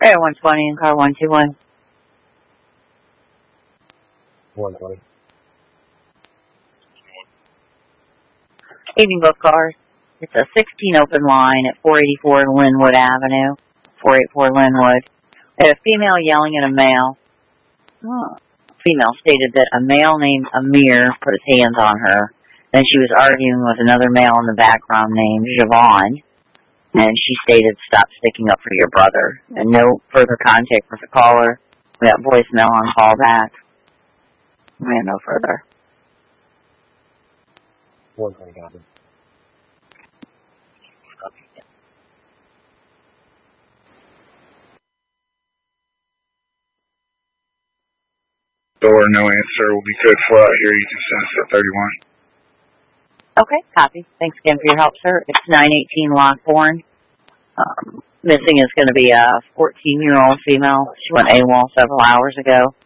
Air 120 and car 121. 120. Evening both cars. It's a 16 open line at 484 Linwood Avenue. 484 Linwood. They had a female yelling at a male. Female stated that a male named Amir put his hands on her. Then she was arguing with another male in the background named Javon. And she stated, "Stop sticking up for your brother." And no further contact with the caller. We got voicemail on callback. We have no further. 120 copy. Door, no answer. Will be code 4 out here. You can send us at 31. Okay, copy. Thanks again for your help, sir. It's 918 Lockbourne. Missing is going to be a 14-year-old female. She went AWOL several hours ago.